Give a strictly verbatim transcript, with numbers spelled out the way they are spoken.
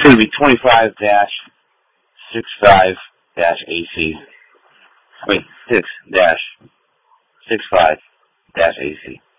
going to be twenty-five dash sixty-five dash A C. I mean, six dash sixty-five dash A C.